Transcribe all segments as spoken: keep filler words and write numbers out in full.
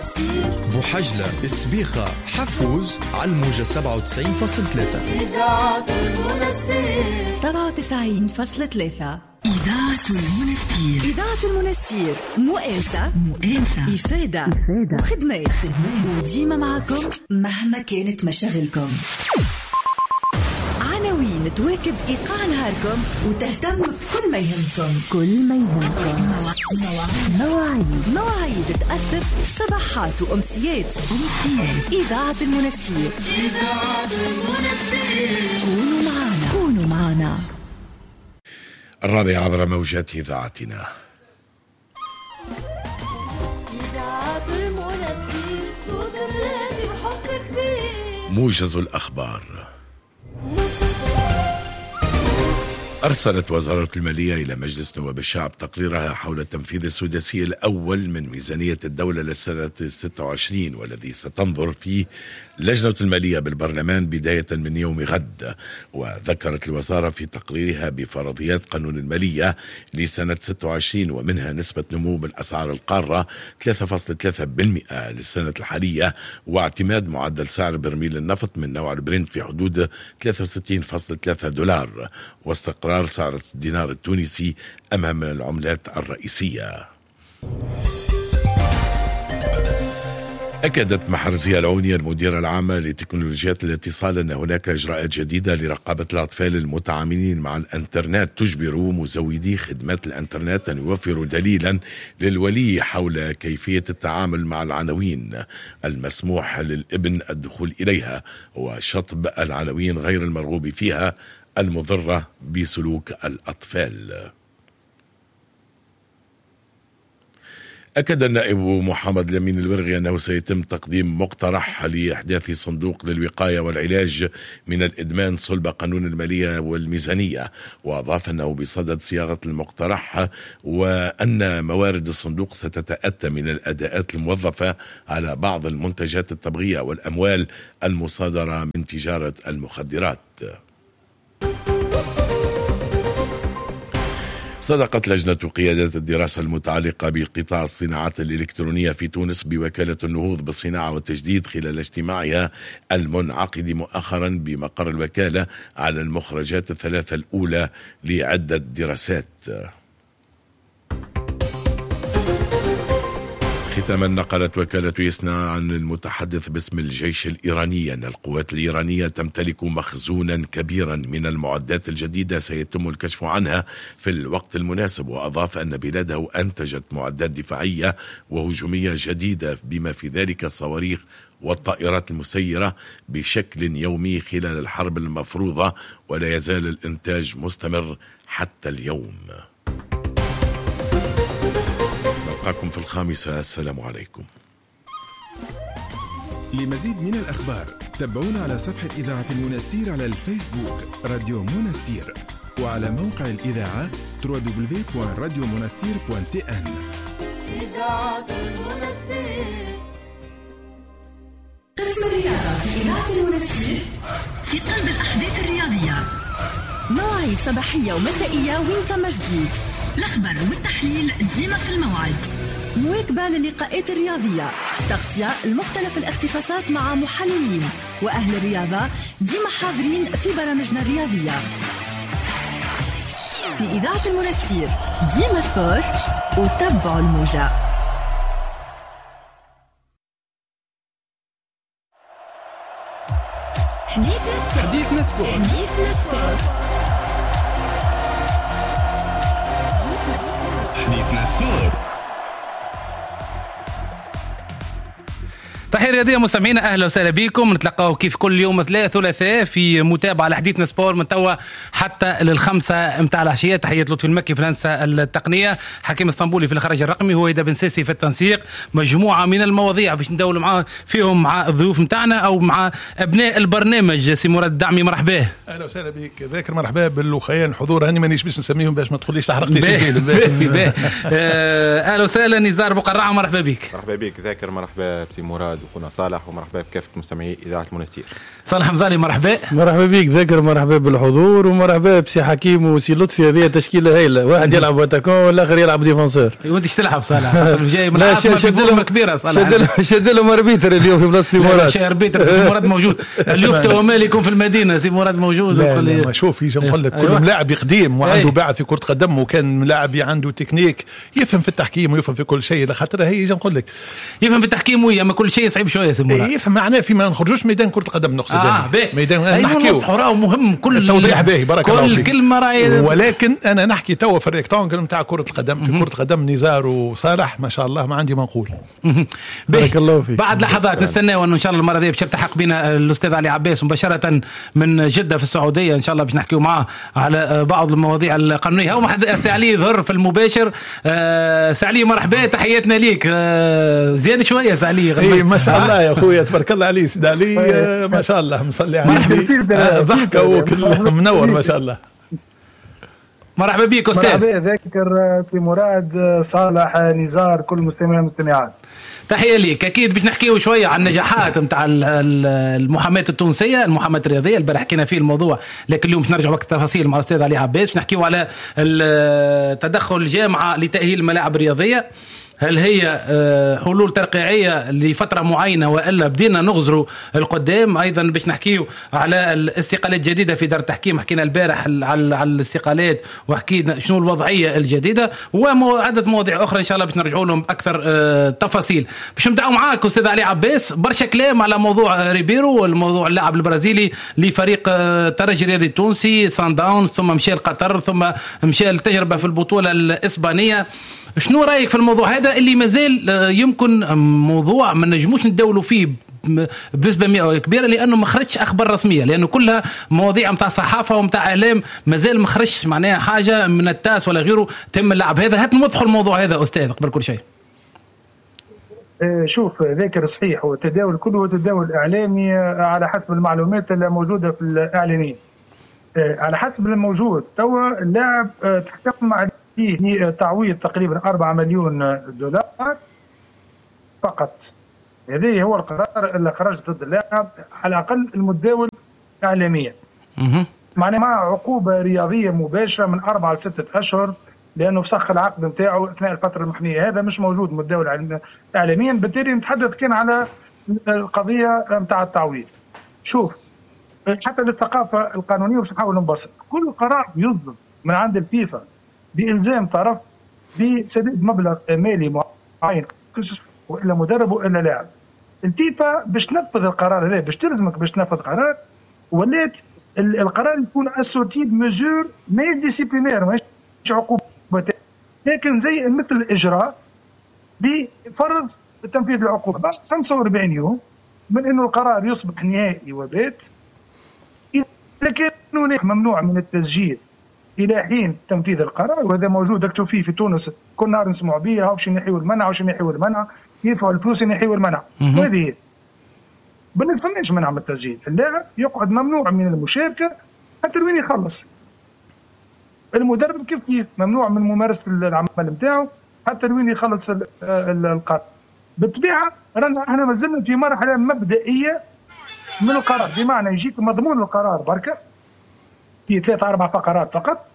المنستير، بوحجلة، سبيخة، حفوز، على الموجة سبعة وتسعين فاصلة ثلاثة. إذاعة المنستير سبعة وتسعين فاصلة ثلاثة. إذاعة المنستير. إذاعة المنستير مؤانسة مؤانسة إفادة, إفادة. وخدمات وديما معكم مهما كانت مشاغلكم. عناوين تواكب إيقاع نهاركم وتهتم بكل ما يهمكم. كل ما يهمكم. مواعيد مواعيد تأثر صباحات وأمسيات. أمسيات إذاعة المنستير. إذاعة المنستير. كونوا معنا كونوا معنا. الرابع عبر موجات إذاعتنا. إذاعة المنستير، صوت الذي بحب كبير. موجز الأخبار. أرسلت وزارة المالية إلى مجلس نواب الشعب تقريرها حول التنفيذ السداسي الأول من ميزانية الدولة للسنة ستة وعشرين، والذي ستنظر فيه لجنة المالية بالبرلمان بداية من يوم غد. وذكرت الوزارة في تقريرها بفرضيات قانون المالية لسنة ستة وعشرين، ومنها نسبة نمو بالأسعار القارة ثلاثة فاصلة ثلاثة بالمئة للسنة الحالية، واعتماد معدل سعر برميل النفط من نوع البرنت في حدود ثلاثة وستين فاصلة ثلاثة دولار، واستقرار سعر الدينار التونسي أمام العملات الرئيسية. أكدت محرزية العونية المديرة العامة لتكنولوجيات الاتصال أن هناك إجراءات جديدة لرقابة الأطفال المتعاملين مع الإنترنت تجبر مزودي خدمات الإنترنت أن يوفروا دليلا للولي حول كيفية التعامل مع العناوين المسموح للابن الدخول إليها، وشطب العناوين غير المرغوب فيها المضرة بسلوك الأطفال. أكد النائب محمد لمين الورغي أنه سيتم تقديم مقترح لإحداث صندوق للوقاية والعلاج من الإدمان صلب قانون المالية والميزانية، وأضاف أنه بصدد صياغة المقترح، وأن موارد الصندوق ستتأتى من الأداءات الموظفة على بعض المنتجات الطبية والأموال المصادرة من تجارة المخدرات. صدقت لجنة قيادة الدراسة المتعلقة بقطاع الصناعات الإلكترونية في تونس بوكالة النهوض بالصناعة والتجديد خلال اجتماعها المنعقد مؤخرا بمقر الوكالة على المخرجات الثلاثة الأولى لعدة دراسات. ختاما، نقلت وكالة يسنا عن المتحدث باسم الجيش الإيراني أن القوات الإيرانية تمتلك مخزونا كبيرا من المعدات الجديدة سيتم الكشف عنها في الوقت المناسب، وأضاف أن بلاده أنتجت معدات دفاعية وهجومية جديدة بما في ذلك الصواريخ والطائرات المسيرة بشكل يومي خلال الحرب المفروضة، ولا يزال الإنتاج مستمر حتى اليوم. نلقاكم في الخامسة. السلام عليكم. لمزيد من الأخبار تابعونا على صفحة إذاعة المنستير على الفيسبوك راديو منستير، وعلى موقع الإذاعة دبليو دبليو دبليو دوت راديو منستير دوت تي إن. إذاعة المنستير. قسم الرياضة في إذاعة المنستير في قلب الأحداث الرياضية، مواعيد صباحية ومسائية وين ثم جديد، الأخبار والتحليل ديما في الموعد، مواكبة للقاءات الرياضية، تغطية لمختلف الاختصاصات مع محللين وأهل الرياضة ديما حاضرين في برامجنا الرياضية. في إذاعة المنستير ديما سبور، وتابعوا الموجة. حديثنا سبور. حديثنا سبور. حديثنا سبور. تحية رياضية مستمعينا، أهلا وسهلا بكم. نتلقاو كيف كل يوم ثلاثاء في متابعة لحديثنا سبور من توا حتى للخمسة متاع العشية. تحية لطفي المكي في الهندسة التقنية، حكيم اسطنبولي في الإخراج الرقمي، هو إذا بن ساسي في التنسيق. مجموعة من المواضيع باش ندولوا معاه فيهم مع الضيوف متاعنا أو مع أبناء البرنامج. سي مراد الدعمي، مرحبا. أهلا وسهلا بك ذاكر، مرحبا بالوخيان الحضور. هاني مانيش باش نسميهم باش ما تقوليش تحرقتي شيء. أهلا وسهلا نزار بقرعة، مرحبا بك. مرحبا بك ذاكر، مرحبا سي مراد خونا صالح، ومرحبا بكافة مستمعي إذاعة المنستير. صالح حمزالي مرحبا. مرحبا بك ذاكر، مرحبا بالحضور، ومرحبا بسي حكيم وسي لطفي. هذه تشكيله هايله، واحد يلعب واتاكون والاخر يلعب ديفونسور. وانت ايش تلعب صالح؟ جاي من العاصمه في بطوله كبيره صالح. شد شد لهم اربيتر اليوم في بلاصه سي مراد. سي اربيتر سي مراد موجود. اليوم تو مال يكون في المدينه سي مراد موجود. لا لا شوف يجي نقول لك كل لاعب قديم وعنده باع في كره قدم، وكان لاعب عنده تكنيك، يفهم في التحكيم ويفهم في كل شيء. لخاطر هي يجي نقول لك يفهم في التحكيم ويا ما كل شيء صعيب شويه سي مراد. يفهم معناه في ما نخرجوش ميدان كره القدم نقصد. اه ميدان نحكيو راهو مهم كل التوضيح باهي بارك الله فيك. كل كلمه راهي. ولكن انا نحكي توا في الريكتونجل نتاع كره القدم. في كره القدم نزار وصالح ما شاء الله ما عندي ما نقول. بارك الله فيك. بعد لحظات نستناو انه ان شاء الله المره هذه باش يلتحق بنا الاستاذ علي عباس مباشره من جده في السعوديه ان شاء الله باش نحكيو معاه على بعض المواضيع القانونيه. هو سي علي يظهر في المباشر. آه سي علي مرحبا، تحياتنا ليك. آه زين شويه سي علي. اي ما شاء الله يا اخويا تبارك الله عليه سيدي علي. آه ما شاء الله مصلي عليه ضحكه وكل منور ما شاء الله. مرحبا بك استاذ. مرحبا ذاكر في مراد صالح نزار كل مستمعين والمستمعات. تحية ليك. أكيد باش نحكيو شوية عن النجاحات متاع المحاماة التونسية، المحاماة الرياضية. البارح حكينا فيه الموضوع، لكن اليوم باش نرجعوا وقت التفاصيل مع الأستاذ علي عباس. باش نحكيو على تدخل الجامعة لتأهيل الملاعب الرياضية. هل هي حلول ترقيعية لفترة معينة وإلا بدينا نغزروا القدام؟ أيضا باش نحكيو على الاستقالات الجديدة في دار التحكيم. حكينا البارح على الاستقالات وحكينا شنو الوضعية الجديدة وعدد مواضيع أخرى إن شاء الله باش نرجعوا لهم أكثر تفاصيل. باش نبداو معاك أستاذ علي عباس. برشا كلام على موضوع ريبيرو والموضوع اللاعب البرازيلي لفريق ترجي الرياضي التونسي سان داونز، ثم مشى لقطر، ثم مشى التجربة في البطولة الإسبانية. شنو رايك في الموضوع هذا اللي مازال يمكن موضوع ما نجموش ندولوا فيه بنسبه كبيره لانه ما خرجش اخبار رسميه، لانه كلها مواضيع نتاع صحافه ونتاع اعلام، مازال ما خرجش معناها حاجه من التاس ولا غيره تم اللعب هذا. هات نوضحوا الموضوع هذا استاذ قبل كل شيء. شوف ذاكر صحيح، هو تداول كله تداول اعلامي على حسب المعلومات اللي موجوده في الاعلاميين. على حسب الموجود توا اللاعب تحكم فيه تعويض تقريبا أربعة مليون دولار فقط. هذا هو القرار اللي خرج ضد اللاعب على الأقل المتداول إعلاميا. معناه مع عقوبة رياضية مباشرة من أربعة لستة أشهر، لأنه فسخ العقد نتاعه أثناء الفترة المحمية. هذا مش موجود متداول إعلاميا، بالتالي نتحدث كان على القضية نتاع التعويض. شوف حتى للثقافة القانونية وش نحاول نبسط، كل قرار يصدر من عند الفيفا بإلزام طرف بسداد مبلغ مالي معين وإلا مدرب وإلا لاعب، الفيفا باش تنفذ القرار هذا، باش تلزمك باش تنفذ قرار، ولات القرار يكون اسوتي بمجور ماهيش ديسيبلينير ماهيش عقوبة، لكن زي مثل الإجراء بفرض تنفيذ العقوبة بعد خمسة وأربعين يوم من إنه القرار يصبح نهائي وبات. إذا كان هناك ممنوع من التسجيل الى حين تنفيذ القرار، وهذا موجود تشوف فيه في تونس كل نهار نسمعوا بيه، هاوش ينحيوا المنع وش ينحيوا المنع، يدفعوا الفلوس ينحيوا المنع. وهذه بالنسبه لناش منع من التسجيل، اللاعب يقعد ممنوع من المشاركه حتى وين يخلص. المدرب كيف كيف ممنوع من ممارسه العمل نتاعو حتى وين يخلص القرار. بالطبيعه رانا احنا مازلنا في مرحله مبدئيه من القرار، بمعنى يجيك مضمون القرار بركه في ثلاث أربع فقرات فقط.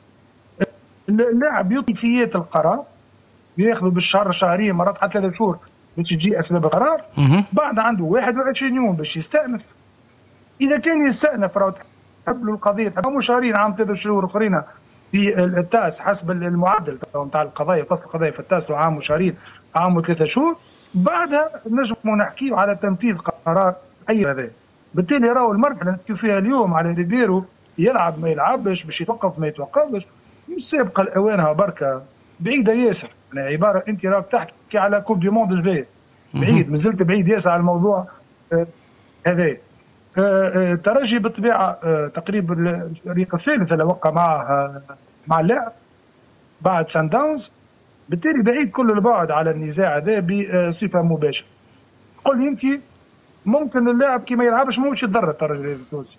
اللاعب يعطي فيات القرار ياخذوا بالشهر شهرين مرات حتى ثلاث شهور باش تجي أسباب القرار. بعد عنده واحد وعشرين يوم باش يستأنف. إذا كان يستأنف راهو تحب له القضية تحب شهرين عام ثلاث شهور أخرين في التاس حسب المعدل نتاع القضايا، فصل القضايا في التاس عام وشهرين عام وثلاثة شهور. بعدها نجم نحكيو على تنفيذ قرار أي هذا. بالتالي راهو المرحلة اللي نحكيو فيها اليوم على ريبيرو يلعب ما يلعبش باش يتوقف ما يتوقفش مش سابقه لاوانها بركه، بعيده ياسر. يعني عباره انت راك تحكي على كوب دي موند جاي بعيد، مازلت بعيد ياسر على الموضوع آه هذا. آه آه ترجي بالطبيعه آه تقريبا الفريق الثالث اللي وقع معه مع اللاعب بعد سان داونز، بالتالي بعيد كل البعد على النزاع هذا بصفه مباشره. قل لي انت ممكن اللاعب كي ما يلعبش مش يتضرر الترجي التونسي.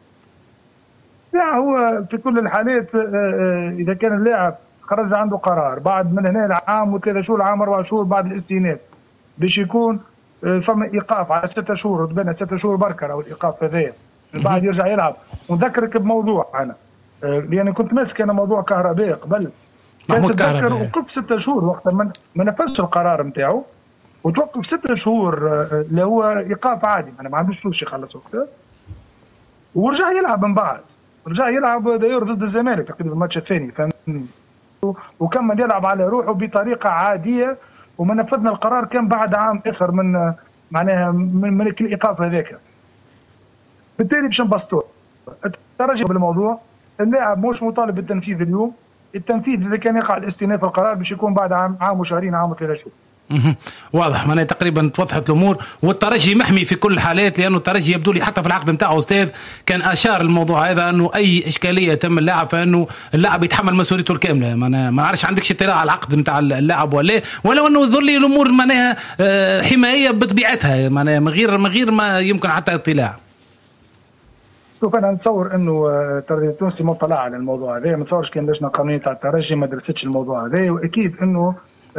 هو في كل الحالات إذا كان اللاعب خرج عنده قرار بعد من هنا العام وثلاثة شهور عام أربع شهور بعد الاستئناف باش يكون فما ايقاف على ستة شهور وتبنى ستة شهور بركه او الايقاف هذايا من بعد يرجع يلعب. ونذكرك بموضوع انا لان كنت ماسك انا موضوع كهرباء قبل محمود كهرباء وقف ستة شهور وقت ما نفذش القرار نتاعو وتوقف ستة شهور اللي هو ايقاف عادي انا ما عندوش فلوس يخلص وقتها ورجع يلعب من بعد رجع يلعب داير ضد الزمالك تقريبا الماتش الثاني فهمتني وكمل يلعب على روحه بطريقه عاديه وما نفذنا القرار كان بعد عام اخر من معناها من, من الايقاف هذاك. بالتالي باش نبسطوه الترجي بالموضوع اللاعب مش مطالب بالتنفيذ اليوم التنفيذ اذا كان يقع الاستئناف القرار باش يكون بعد عام عام وشهرين عام وثلاثة شهور. واضح معناها تقريبا توضحت الامور والترجي محمي في كل الحالات لانه الترجي يبدو لي حتى في العقد نتاعو استاذ كان اشار الموضوع هذا انه اي اشكاليه تم اللاعب فانه اللاعب يتحمل مسؤوليته الكامله. ما نعرفش عندكش اطلاع على العقد نتاع اللاعب ولا ولو انه يظهر لي الامور معناها حمايه بطبيعتها معناها من غير من غير ما يمكن حتى اطلاع. شوف انا نتصور انه الترجي التونسي مطلع على الموضوع هذا ما نتصورش كان لجنه قانونيه تاع الترجي ما درستش الموضوع هذا واكيد انه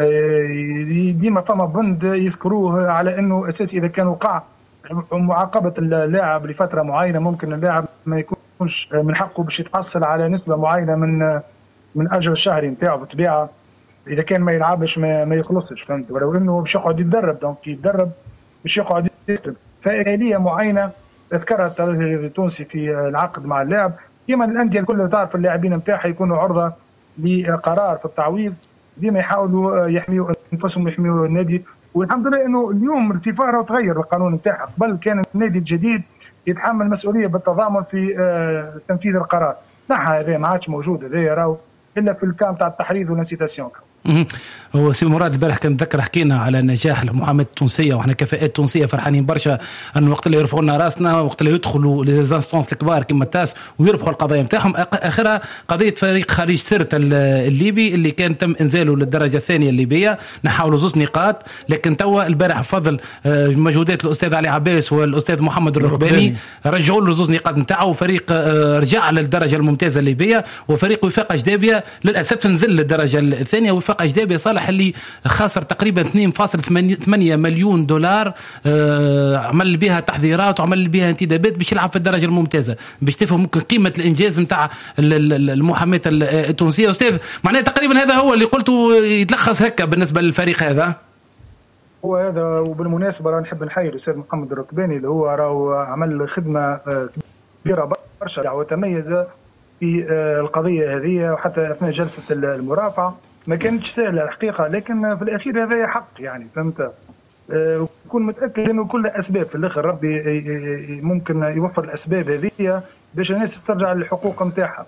ديما فما بند يذكروه على انه اساس اذا كان وقع معاقبه اللاعب لفتره معينه ممكن اللاعب ما يكونش من حقه باش يتحصل على نسبه معينه من من اجر الشهري نتاعو بالطبيعه اذا كان ما يلعبش ما, ما يخلصش فهمت ولو انه باش يقعد يتدرب دونك يتدرب باش يقعد يكتب فآلية معينه ذكرها الترجي التونسي في العقد مع اللاعب كما الانديه الكل تعرف اللاعبين نتاعها يكونوا عرضه لقرار في التعويض ديما يحاولوا يحميوا انفسهم ويحميوا النادي والحمد لله انه اليوم الفيفا راه تغير القانون نتاعها قبل كان النادي الجديد يتحمل مسؤوليه بالتضامن في تنفيذ القرار نحى هذا ما عادش موجود هذا راهو الا في الكام تاع التحريض والانسيتاسيون. هو سي مراد البارح كان نتذكر حكينا على نجاح المحاماه التونسيه واحنا كفاءات تونسيه فرحانين برشا انه وقت اللي يرفعوا لنا راسنا وقت اللي يدخلوا للانستانس الكبار كما التاس ويربحوا القضايا نتاعهم اخرها قضيه فريق خارج سرت الليبي اللي كان تم انزاله للدرجه الثانيه الليبيه نحاولوا زوز نقاط لكن توا البارح بفضل مجهودات الاستاذ علي عباس والاستاذ محمد الركباني رجعوا له زوز نقاط نتاعه وفريق رجع للدرجه الممتازه الليبيه وفريق وفاق اجدابيه للاسف نزل للدرجه الثانيه وفاق اجدابيه صالح اللي خاسر تقريبا اثنين فاصلة ثمانية مليون دولار عمل بها تحذيرات وعمل بها انتدابات باش يلعب في الدرجه الممتازه باش تفهم ممكن قيمه الانجاز نتاع المحاماه التونسيه استاذ معناها تقريبا هذا هو اللي قلته يتلخص هكا بالنسبه للفريق هذا. هو هذا وبالمناسبه راه نحب نحيي الاستاذ محمد الركباني اللي هو راهو عمل خدمه كبيره برشا وتميز في القضيه هذه وحتى اثناء جلسه المرافعه ما كانتش سهله الحقيقه لكن في الاخير هذا حق يعني فهمت وكون متاكد انه كل اسباب في الاخر ربي ممكن يوفر الاسباب هذه باش الناس ترجع للحقوق نتاعها.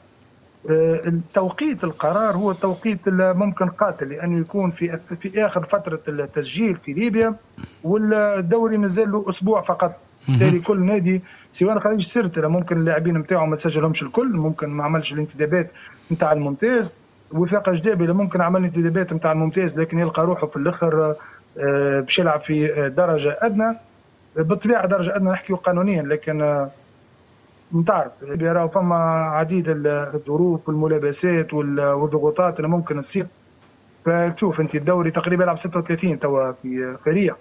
التوقيت القرار هو التوقيت ممكن قاتل لانه يكون في في اخر فتره التسجيل في ليبيا والدوري مازال له اسبوع فقط بالتالي كل نادي سواء خارج سرت ممكن اللاعبين نتاعو ما تسجلهمش الكل ممكن ما عملش الانتدابات نتاع الممتاز وفاق اجدابي ممكن عمل انتدابات نتاع الممتاز لكن يلقى روحه في الاخر باش يلعب في درجه ادنى بالطبيعه درجه ادنى نحكيو قانونيا لكن نتعرف راهو فما عديد الظروف والملابسات والضغوطات اللي ممكن تصير فتشوف انت الدوري تقريبا يلعب ستة وثلاثين توا في فريق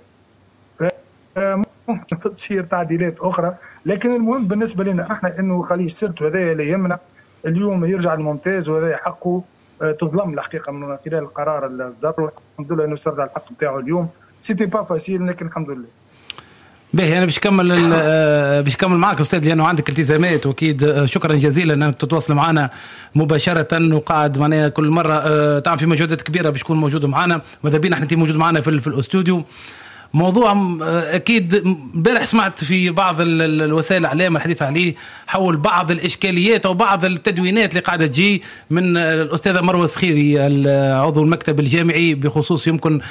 ممكن تصير تعديلات اخرى لكن المهم بالنسبه لنا احنا انه خليج سرت وهذا اللي يهمنا اليوم يرجع الممتاز وهذا حقه تظلم الحقيقه من خلال القرار الضروري الحمد لله انه استرجع الحق بتاعه اليوم سيتي با فاسيل لكن الحمد لله. باهي انا باش نكمل باش نكمل معك استاذ لانه عندك التزامات واكيد شكرا جزيلا انك تتواصل معنا مباشره وقاعد معنا كل مره تعمل في مجهودات كبيره باش تكون موجود معنا وذا بينا احنا موجود معنا في, في الاستوديو. موضوع اكيد امبارح سمعت في بعض الوسائل الاعلام الحديث عليه حول بعض الاشكاليات او بعض التدوينات اللي قاعده تجي من الاستاذه مروه سخيري عضو المكتب الجامعي بخصوص يمكن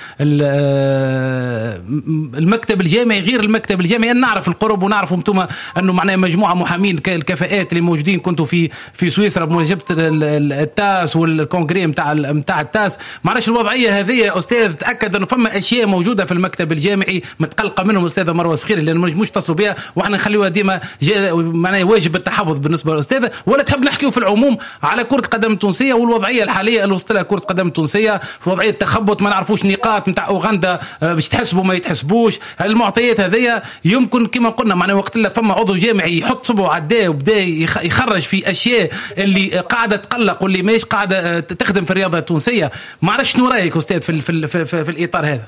المكتب الجامعي غير المكتب الجامعي. انا نعرف القرب ونعرف انتم انه معناها مجموعه محامين الكفاءات اللي موجودين كنتوا في في سويسرا بمناسبه التاس والكونغري نتاع نتاع التاس. معلش الوضعيه هذه يا استاذ تاكد انه فما اشياء موجوده في المكتب الجامعي متقلقه منهم الاستاذه مروه سخيري اللي ما نجموش تصلوا بها واحنا نخليوها ديما معناها واجب التحفظ بالنسبه للاستاذه ولا تحب نحكيو في العموم على كره قدم تونسيه والوضعيه الحاليه اللي وصلت لها كره قدم تونسيه في وضعيه تخبط ما نعرفوش نقاط نتاع اوغندا باش تحسبوا ما يتحسبوش. المعطيات هذه يمكن كما قلنا معناها وقت اللي فما عضو جامعي يحط صبعه عداه وبدا يخرج في اشياء اللي قاعده تقلق واللي ماهيش قاعده تخدم في الرياضه التونسيه. ما عرفش شنو رايك استاذ في في, في, في, في الاطار هذا؟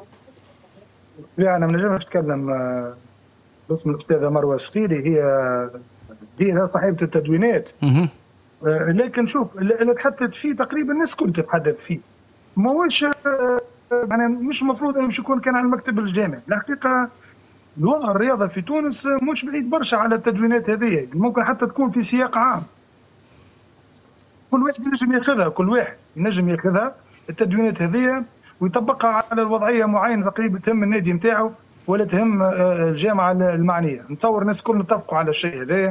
لا انا ما نجمش نتكلم باسم الاستاذه مروه الصقيري، هي هي صاحبه التدوينات. لكن شوف اللي تحدث فيه تقريبا الناس كل تتحدث فيه، ما هوش يعني مش المفروض انه مش يكون كان على المكتب الجامعي. الحقيقه الوضع الرياضه في تونس مش بعيد برشا على التدوينات هذه، ممكن حتى تكون في سياق عام كل واحد ينجم ياخذها، كل واحد ينجم ياخذها التدوينات هذه ويطبقها على الوضعيه معينه تقريبا تهم النادي نتاعو ولا تهم الجامعه المعنيه. نتصور الناس كلهم اتفقوا على الشيء هذا،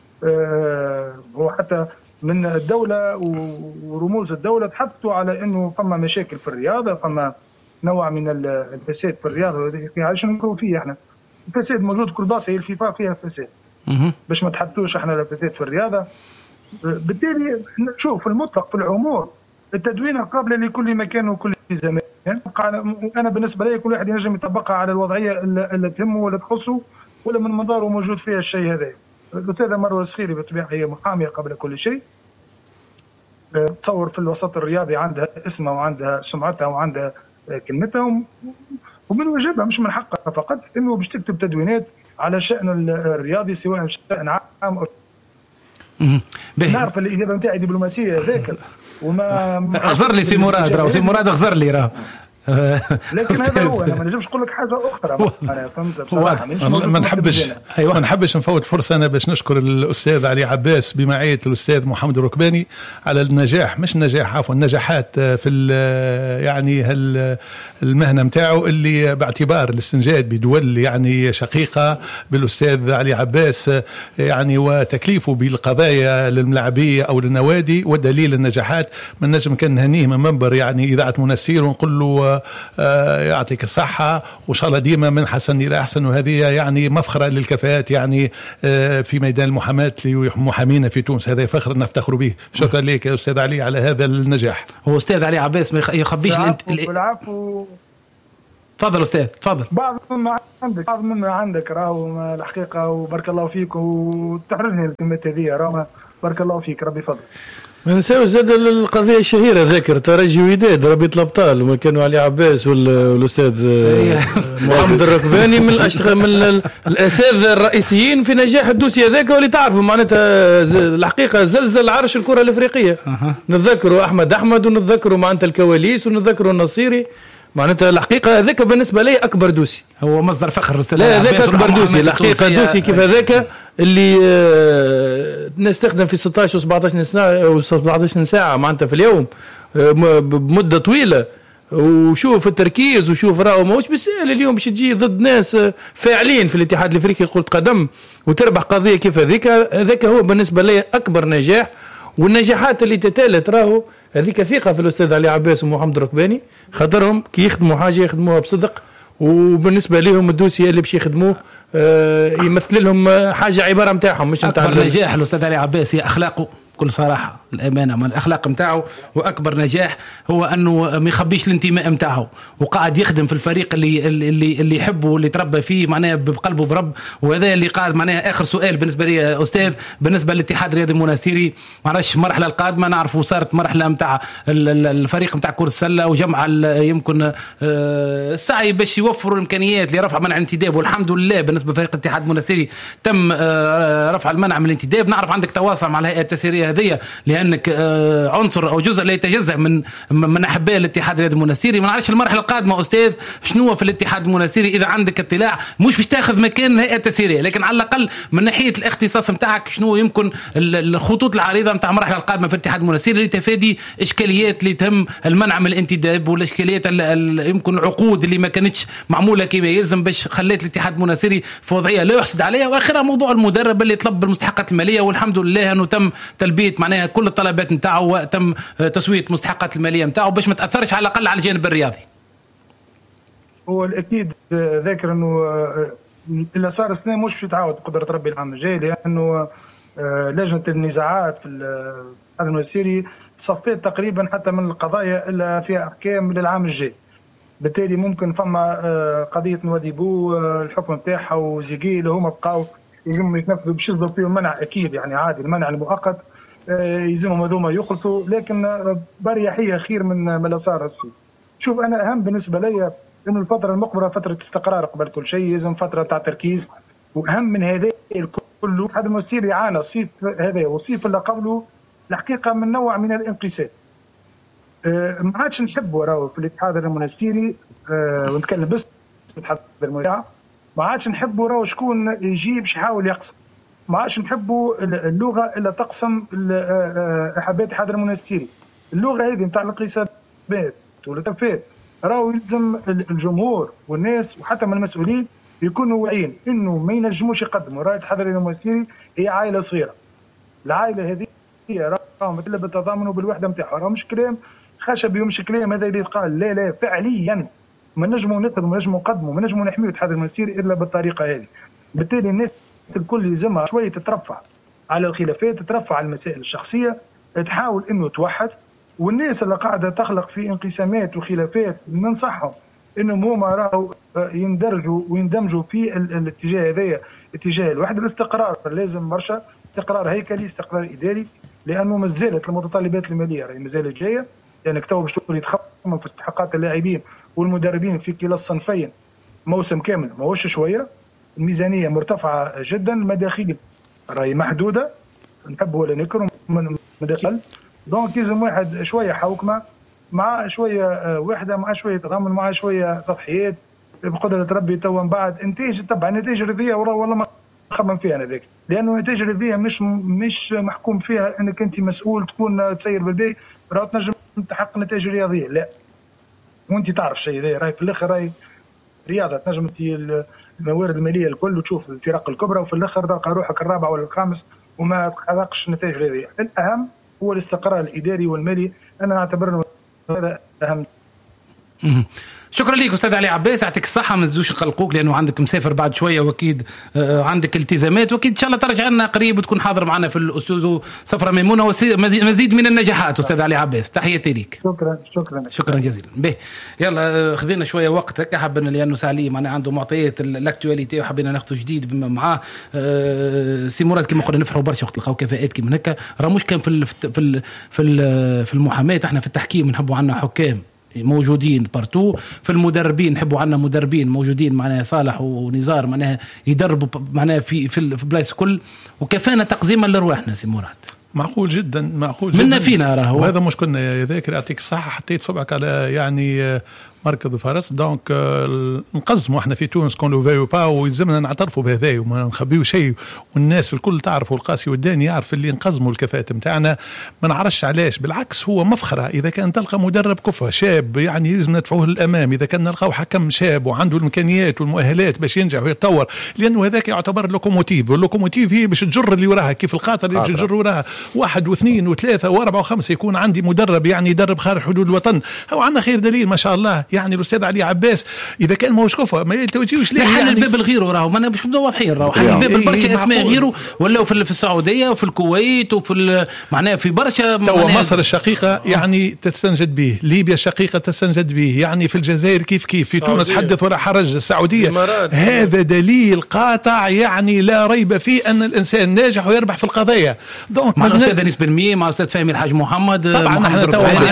وحتى من الدوله ورموز الدوله تحدثوا على انه فما مشاكل في الرياضه، فما نوع من الفساد في الرياضه. عشان نقولوا فيه احنا الفساد موجود كل بلاصه، هي الفيفا فيها فساد باش ما تحدثوش احنا الفساد في الرياضه. بالتالي شوف في المطلق في العموم التدوين قابله لكل مكان وكل زمان. انا بالنسبه لي كل واحد ينجم يطبقها على الوضعيه اللي تهمه ولا تخصه ولا من منظاره موجود فيها الشيء هذا. الاستاذه مروه الصقيري بالطبيعه هي محاميه قبل كل شيء، تصور في الوسط الرياضي عندها اسمها وعندها سمعتها وعندها كلمتها، ومن واجبها مش من حقها فقط انه باش تكتب تدوينات على الشان الرياضي سواء شان عام او نعرف الاجابه نتاعي دبلوماسيه ذاك وما اغزر لي سي مراد، راه سي مراد اغزر لي راه لكن هذا هو. انا ما نجمش نقول لك حاجه اخرى. انا فهمت بصراحه ما نحبش ايوه ما نحبش نفوت فرصه انا باش نشكر الاستاذ علي عباس بمعيه الاستاذ محمد الركباني على النجاح، مش النجاح عفوا النجاحات في يعني المهنه نتاعو اللي باعتبار الاستنجاد بدول يعني شقيقه بالاستاذ علي عباس يعني وتكليفه بالقضايا للملاعبيه او للنوادي ودليل النجاحات. من نجم كان نهنيه من منبر يعني اذاعه منستير ونقول له يعطيك الصحة وإن شاء الله ديما من حسن إلى أحسن. وهذه يعني مفخرة للكفاءات يعني في ميدان المحاماة لمحامينا في تونس، هذا فخر نفتخر به. شكرا لك يا أستاذ علي على هذا النجاح. هو أستاذ علي عباس ما يخبيش بالعفو. تفضل أستاذ تفضل. بعض مما عندك بعض مما عندك راهو الحقيقة وبارك الله فيك وتحررني الكلمات هذه راهو بارك الله فيك ربي يفضل. ما نساوش زاد القضيه الشهيره ذاكر ترجي وداد ربيع الابطال وما كانوا علي عباس والاستاذ محمد الركباني من الاشغال من الاساتذه الرئيسيين في نجاح الدوسي هذاك، واللي تعرفوا معناتها الحقيقه زلزل عرش الكره الافريقيه. نتذكروا احمد احمد ونتذكروا معناتها الكواليس ونتذكروا النصيري. معناتها الحقيقه هذاك بالنسبه لي اكبر دوسي، هو مصدر فخر استاذ. لا هذاك اكبر دوسي الحقيقه، دوسي كيف هذاك اللي الناس تخدم في ستة عشر و17 ساعه و17 ساعه معناتها في اليوم بمده طويله، وشوف التركيز وشوف راهو ماهوش بالسهل اليوم باش تجي ضد ناس فاعلين في الاتحاد الافريقي كرة قدم وتربح قضيه كيف هذيك. هذاك هو بالنسبه لي اكبر نجاح. والنجاحات اللي تتالت راهو هذيك ثقه في الاستاذ علي عباس ومحمد الركباني، خاطرهم كي يخدموا حاجه يخدموها بصدق، وبالنسبه لهم الدوسيه اللي باش يخدموه آه يمثل لهم حاجه عباره نتاعهم مش نتاع. اكبر نجاح الاستاذ علي عباس هي اخلاقه بكل صراحه الامانه من الاخلاق نتاعو، واكبر نجاح هو انه ما يخبيش الانتماء نتاعو وقاعد يخدم في الفريق اللي اللي اللي يحبه واللي تربى فيه معناها بقلبه برب. وهذا اللي قاعد معناها اخر سؤال بالنسبه لي يا استاذ بالنسبه للاتحاد الرياضي المنستيري. ما عرفش المرحله القادمه نعرفوا صارت مرحله نتاع الفريق نتاع كره السله وجمع يمكن السعي باش يوفروا الامكانيات لرفع منع الانتداب، والحمد لله بالنسبه لفريق الاتحاد المنستيري تم رفع المنع من الانتداب. نعرف عندك تواصل مع الهيئه التسييريه هذه لانك عنصر او جزء لا يتجزا من من احباء الاتحاد الرياضي المنستيري. ما نعرفش المرحله القادمه استاذ شنو في الاتحاد المنستيري، اذا عندك اطلاع مش باش تاخذ مكان الهيئه التسييريه لكن على الاقل من ناحيه الاختصاص نتاعك شنو يمكن الخطوط العريضه نتاع المرحله القادمه في الاتحاد المنستيري لتفادي اشكاليات اللي تهم المنع من الانتداب والاشكاليات يمكن العقود اللي ما كانتش معموله كما يلزم باش خلات الاتحاد المنستيري في وضعيه لا يحسد عليها. واخرها موضوع المدرب اللي طلب المستحقات الماليه، والحمد لله انه تم تلبيه معناها كل الطلبات نتاعو وتم تسويه مستحقات الماليه نتاعو باش ما تاثرش على الاقل على الجانب الرياضي. هو الاكيد ذاكر انه اللي صار السنه مش في تعاود قدره ربي العام الجاي، لانه لجنه النزاعات في الاتحاد المنستيري صفيت تقريبا حتى من القضايا اللي فيها احكام للعام الجاي. بالتالي ممكن فما قضيه نواديبو الحكم نتاعها وزيقيل هما بقاو يلزمهم يتنفذوا باش يصدروا فيهم منع اكيد يعني عادي المنع المؤقت يلزمهم هذوما يخلصوا لكن بريحيه خير من ما صار هسه. شوف انا اهم بالنسبه لي انه الفتره المقبله فتره استقرار قبل كل شيء لازم فتره تاع تركيز واهم من هذا كله هذا المسير يعانى الصيف هذا والصيف اللي قبله الحقيقه من نوع من الانقسام. أه ما عادش نحبوا راهو في الاتحاد المونستيري أه ونتكلم بس الاتحاد المونستيري ما عادش نحبوا راهو شكون يجي باش يحاول يقسم ما عادش نحبوا اللغه اللي تقسم حبات الاتحاد المونستيري. اللغه هذه نتاع الانقسامات والتفات راهو يلزم الجمهور والناس وحتى من المسؤولين يكونوا واعيين انه ما ينجموش يقدموا راهي الاتحاد المونستيري هي عائله صغيره. العائله هذه هي راهو مثل بالتضامن وبالوحده نتاعها راهو مش كلام خشبي ومش كلام هذا اللي يتقال لا لا فعليا ما نجموا نخدموا ما نجموا نقدموا ما نجموا نحميوا الاتحاد المونستيري الا بالطريقه هذه. بالتالي الناس الكل يلزمها شويه تترفع على الخلافات تترفع على المسائل الشخصيه تحاول انه توحد والناس اللي قاعده تخلق في انقسامات وخلافات ننصحهم انهم هما راهو يندرجوا ويندمجوا في الاتجاه هذايا اتجاه الوحده. الاستقرار لازم برشا استقرار هيكلي استقرار اداري لانه ما زالت المتطلبات الماليه راهي ما زالت جايه لانك يعني تو باش تقول يتخمم في استحقاقات اللاعبين والمدربين في كلا الصنفين موسم كامل ما هوش شويه. الميزانيه مرتفعه جدا المداخيل راهي محدوده نحب ولا نكرم من مداخل دونك لازم واحد شويه حوكمه مع شويه وحده مع شويه تضامن مع شويه تضحيات بقدره ربي تو من بعد انتاج طبعا نتائج رياضيه والله ما نخمم فيها انا ذاك لانه نتائج رياضيه مش مش محكوم فيها انك انت مسؤول تكون تسير بالبي راه تنجم تحقق نتائج رياضيه لا وانت تعرف شيء ذا راهي في الاخر راهي رياضه تنجم انت الموارد الماليه الكل وتشوف الفرق الكبرى وفي الاخر تلقى روحك الرابع ولا الخامس وما تحققش نتائج رياضيه. الاهم هو الاستقرار الاداري والمالي انا اعتبر هذا اهم. شكرا لك استاذ علي عباس يعطيك الصحه ما نزيدوش نقلقوك لانه عندك مسافر بعد شويه واكيد عندك التزامات واكيد ان شاء الله ترجع لنا قريب وتكون حاضر معنا في الاستوديو صفرة ميمونه ومزيد من النجاحات استاذ علي عباس تحياتي لك. شكرا شكرا شكرا جزيلا. به يلا خذينا شويه وقت هكا حبينا لانه سالي معنا عنده معطيات الاكtuality وحبينا ناخذ جديد معاه سي مراد كما قلنا نفرحوا برشا وقت لقاو كفاءات كيما هكا راه مش كان في في في في المحاماه احنا في التحكيم نحبوا عنا حكام موجودين بارتو في المدربين نحبوا عنا مدربين موجودين معناها صالح ونزار معناها يدربوا معناها في في, في بلايص كل وكفانا تقزيما لرواحنا سي مراد معقول جدا معقول جدا منا فينا راهو وهذا مش كنا يا ذاكر يعطيك الصحه حطيت صبعك على يعني مركز الفرس دونك نقزموا احنا في تونس كون لو فيو با ويلزمنا نعترفوا بهذا وما نخبيو شيء والناس الكل تعرف والقاسي والداني يعرف اللي نقزموا الكفاءات نتاعنا ما نعرفش علاش بالعكس هو مفخره اذا كان تلقى مدرب كفء شاب يعني لازم ندفعوه للامام اذا كان نلقاو حكم شاب وعنده الامكانيات والمؤهلات باش ينجح ويتطور لانه هذاك يعتبر لوكوموتيف واللوكوموتيف هي باش تجر اللي وراها كيف القاطر اللي باش تجر وراها واحد واثنين وثلاثه واربعه وخمسه يكون عندي مدرب يعني يدرب خارج حدود الوطن او عندنا خير دليل ما شاء الله يعني الاستاذ علي عباس اذا كان ماهوش كفء ما يلتوجيوش ليه حل يعني الباب الغيره راهو ما باش نبداو واضحين راهو حل الباب برشا اسماء غيره ولا في السعوديه وفي الكويت وفي معناها في برشا توا مصر الشقيقه يعني تستنجد به ليبيا الشقيقه تستنجد به يعني في الجزائر كيف كيف في تونس حدث ولا حرج السعوديه هذا دليل قاطع يعني لا ريب فيه ان الانسان ناجح ويربح في القضايا دونك مع الاستاذ انيس بن مية مع الاستاذ فهمي الحاج محمد طبعا محمد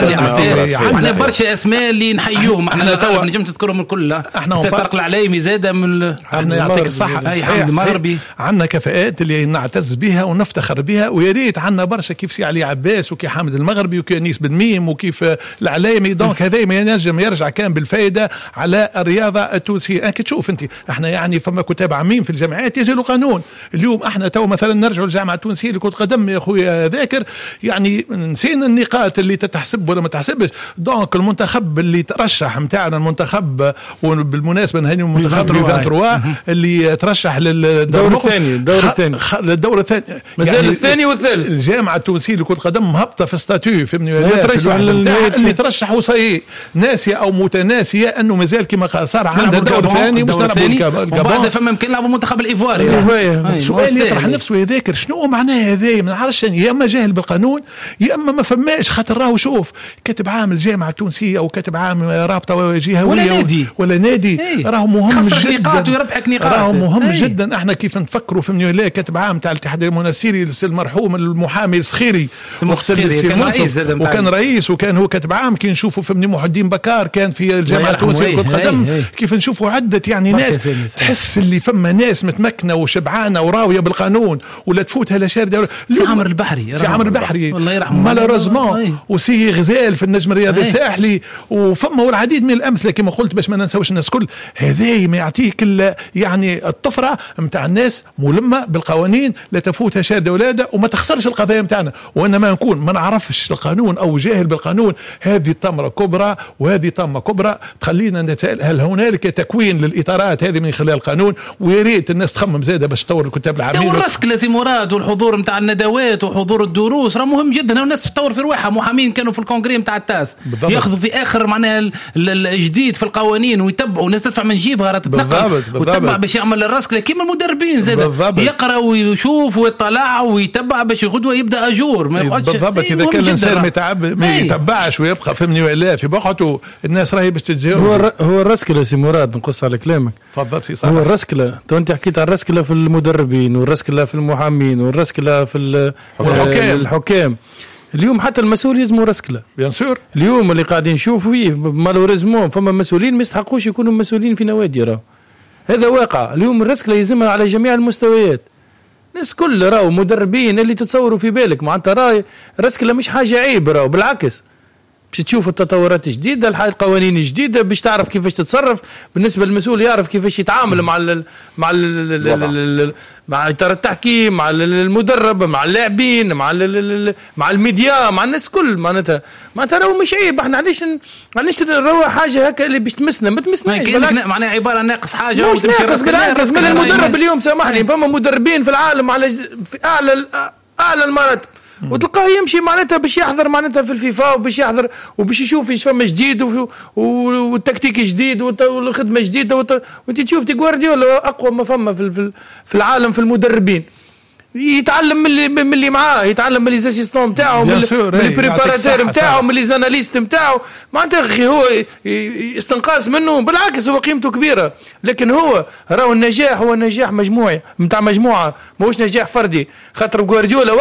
احنا احنا برشا اسماء اللي نحيوهم احنا توا نجم تذكرهم كلها احنا طارق العلايمي زاده من احنا يعطيك الصحه اي حمد المغربي عندنا كفاءات اللي نعتز بها ونفتخر بها ويا ريت عندنا برشا كيف سي علي عباس وكي حامد المغربي وكي انيس بن ميم وكيف العلايمي دونك هذا ما ينجم يرجع كان بالفائده على الرياضه التونسيه انك تشوف انت احنا يعني فما كتاب عامين في الجامعات يجلوا قانون اليوم احنا تو مثلا نرجعوا للجامعه التونسيه اللي كنت قدم يا خويا ذاكر يعني نسينا النقاط اللي تتحسب ولا ما تحسبش دونك المنتخب اللي ترشح نتاعنا المنتخب وبالمناسبه نهني المنتخب ثلاثة اللي ترشح للدور الثاني الدور الثاني للدور الثاني مازال يعني الثاني والثالث الجامعه التونسيه اللي كنت قدم هبطه في ستاتيو فهمني اللي ترشح وصي ناسيه او متناسيه انه مازال كما قال صار عندها الدور الثاني مش نلعبوا الجابون فما يمكن نلعبوا المنتخب الايفواري سؤال يطرح نفسه يذاكر شنو معناه هذا ما نعرفش يا اما جاهل بالقانون يا اما ما فماش خاطر راهو شوف كاتب عام الجامعه التونسيه او كاتب عام رابطه مستوى جهوي ولا نادي ولا نادي ايه. راهو مهم جدا ويربحك نقاط راهو مهم ايه. جدا. احنا كيف نفكروا في منو كاتب عام تاع الاتحاد المنستيري المرحوم المحامي الصخيري كان رئيس وكان رئيس وكان هو كاتب عام. كي نشوفوا في محي الدين بكار كان في الجامعه التونسيه لكرة القدم. كيف نشوفوا عدة يعني ناس تحس اللي فما ناس متمكنه وشبعانه وراويه بالقانون ولا تفوتها لا شارده. سي عمر البحري سي عمر البحري الله يرحمه مالوريزمون وسي غزال في النجم الرياضي الساحلي وفما والعديد من الامثله كما قلت باش ما ننساوش الناس كل هذا ما يعطيك يعني الطفره نتاع الناس ملمه بالقوانين لا تفوتها شاده ولاده وما تخسرش القضايا نتاعنا. وانما نكون ما نعرفش القانون او جاهل بالقانون هذه طمره كبرى وهذه طمه كبرى تخلينا نتساءل هل هنالك تكوين للاطارات هذه من خلال القانون. ويا ريت الناس تخمم زاده باش تطور الكتاب العامين والرسك لازم مراد والحضور نتاع الندوات وحضور الدروس راه مهم جدا. الناس تطور في رواحها. محامين كانوا في الكونغري نتاع التاس ياخذوا في اخر معناها الجديد في القوانين ويتبعوا. الناس تدفع من جيبها راه تتنقل وتتبع باش يعمل الرسك كيما المدربين زاد يقرا ويشوف ويطلع ويتبع باش غدوه يبدا اجور ما يقعدش بالضبط. اذا كان الانسان ما يتعب ما يتبعش ويبقى فهمني ولا في بقعته الناس راهي باش تتجاوب. هو هو الرسكله سي مراد نقص على كلامك. تفضل سي صالح. هو الرسكله تو انت حكيت على الرسكله في المدربين والرسكله في المحامين والرسكله في الحكام. الحكام اليوم حتى المسؤول يلزموا رسكله بيان سور. اليوم اللي قاعدين نشوفوا فيه مالوريزمون فما مسؤولين ما يستحقوش يكونوا مسؤولين في نوادي راه هذا واقع. اليوم الرسكله يلزمها على جميع المستويات. الناس كل راهو مدربين اللي تتصوروا في بالك معناتها راهي الرسكله مش حاجه عيب راهو بالعكس باش تشوف التطورات الجديده القوانين الجديده باش تعرف كيفاش تتصرف. بالنسبه للمسؤول يعرف كيفاش يتعامل مع ال مع ال مع اطار التحكيم مع المدرب مع اللاعبين مع ال مع الميديا مع الناس كل معناتها معناتها راهو مش عيب. احنا علاش علاش نروح حاجه هكا اللي باش تمسنا ما تمسناش معناها عباره ناقص حاجه مش ناقص بالعكس. من المدرب اليوم سامحني فما مدربين في العالم على في اعلى اعلى المراتب وتلقاه يمشي معناتها باش يحضر معناتها في الفيفا وباش يحضر وباش يشوف ايش فما جديد والتكتيك جديد والخدمه جديده وانت تشوف تي جوارديولا اقوى ما فما في في العالم في المدربين. يتعلم من اللي من اللي معاه يتعلم من لي زاسيستون نتاعو من البريباراتور نتاعو من لي زاناليست نتاعو معناتها اخي هو استنقاص منه بالعكس هو قيمته كبيره. لكن هو راهو النجاح هو نجاح مجموعي نتاع مجموعه ماهوش نجاح فردي. خاطر جوارديولا